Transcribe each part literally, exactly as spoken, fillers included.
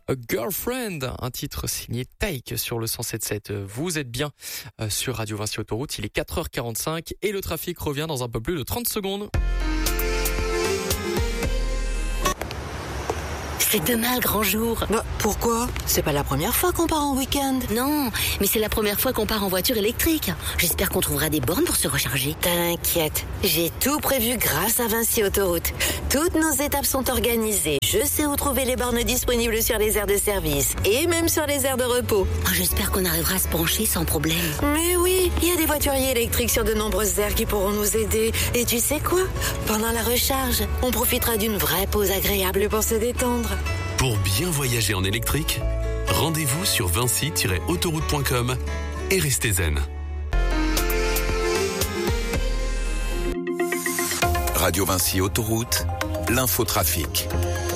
A Girlfriend, un titre signé Taïk sur le cent sept sept. Vous êtes bien sur Radio Vinci Autoroute, il est quatre heures quarante-cinq et le trafic revient dans un peu plus de trente secondes. C'est demain le grand jour. Bah, pourquoi ? C'est pas la première fois qu'on part en week-end. Non, mais c'est la première fois qu'on part en voiture électrique. J'espère qu'on trouvera des bornes pour se recharger. T'inquiète, j'ai tout prévu grâce à Vinci Autoroute. Toutes nos étapes sont organisées. Je sais où trouver les bornes disponibles sur les aires de service et même sur les aires de repos. Oh, j'espère qu'on arrivera à se pencher sans problème. Mais oui, il y a des voituriers électriques sur de nombreuses aires qui pourront nous aider. Et tu sais quoi ? Pendant la recharge, on profitera d'une vraie pause agréable pour se détendre. Pour bien voyager en électrique, rendez-vous sur vinci tiret autoroute point com et restez zen. Radio Vinci Autoroute, l'infotrafic.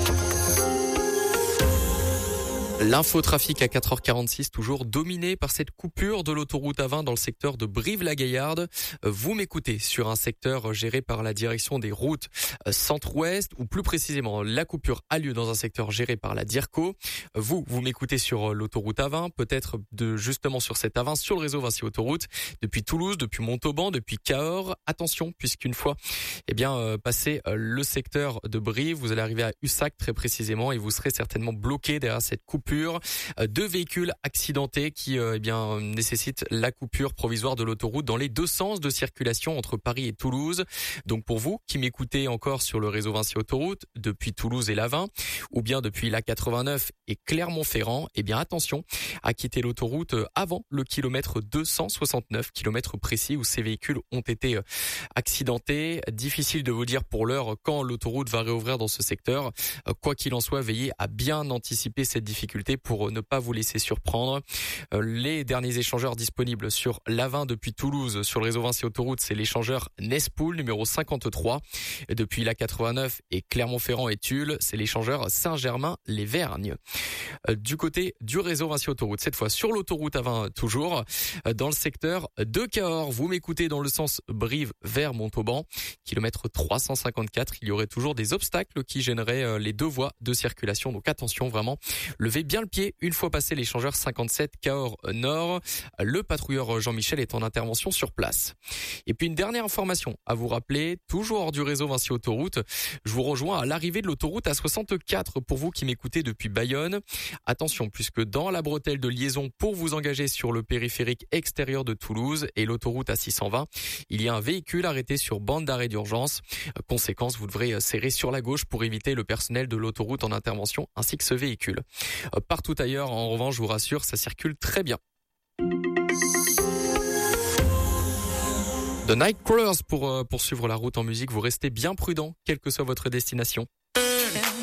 L'infotrafic à quatre heures quarante-six, toujours dominé par cette coupure de l'autoroute A vingt dans le secteur de Brive-la-Gaillarde. Vous m'écoutez sur un secteur géré par la direction des routes centre-ouest, ou plus précisément, la coupure a lieu dans un secteur géré par la DIRCO. Vous, vous m'écoutez sur l'autoroute A vingt, peut-être de justement sur cette A vingt, sur le réseau Vinci Autoroute, depuis Toulouse, depuis Montauban, depuis Cahors. Attention, puisqu'une fois, eh bien, euh, passé euh, le secteur de Brive, vous allez arriver à Ussac très précisément et vous serez certainement bloqué derrière cette coupure. Deux véhicules accidentés qui euh, eh bien nécessitent la coupure provisoire de l'autoroute dans les deux sens de circulation entre Paris et Toulouse. Donc pour vous qui m'écoutez encore sur le réseau Vinci Autoroute depuis Toulouse et la vingt, ou bien depuis l'A quatre-vingt-neuf et Clermont-Ferrand, eh bien attention à quitter l'autoroute avant le kilomètre deux cent soixante-neuf, kilomètre précis où ces véhicules ont été accidentés. Difficile de vous dire pour l'heure quand l'autoroute va réouvrir dans ce secteur. Quoi qu'il en soit, veillez à bien anticiper cette difficulté pour ne pas vous laisser surprendre. Les derniers échangeurs disponibles sur l'A vingt depuis Toulouse sur le réseau Vinci Autoroute, c'est l'échangeur Nespool numéro cinquante-trois. Et depuis l'A quatre-vingt-neuf et Clermont-Ferrand et Tulle, c'est l'échangeur Saint-Germain-les-Vergnes. Du côté du réseau Vinci Autoroute, cette fois sur l'autoroute A vingt toujours, dans le secteur de Cahors. Vous m'écoutez dans le sens Brive vers Montauban, kilomètre trois cent cinquante-quatre. Il y aurait toujours des obstacles qui gêneraient les deux voies de circulation. Donc attention vraiment, levez bien le pied une fois passé l'échangeur cinquante-sept Cahors Nord. Le patrouilleur Jean-Michel est en intervention sur place. Et puis une dernière information à vous rappeler, toujours hors du réseau Vinci Autoroute, je vous rejoins à l'arrivée de l'autoroute A soixante-quatre pour vous qui m'écoutez depuis Bayonne. Attention, puisque dans la bretelle de liaison pour vous engager sur le périphérique extérieur de Toulouse et l'autoroute A six cent vingt, il y a un véhicule arrêté sur bande d'arrêt d'urgence. Conséquence, vous devrez serrer sur la gauche pour éviter le personnel de l'autoroute en intervention ainsi que ce véhicule. Partout ailleurs, en revanche, je vous rassure, ça circule très bien. The Nightcrawlers pour euh, poursuivre la route en musique. Vous restez bien prudent, quelle que soit votre destination.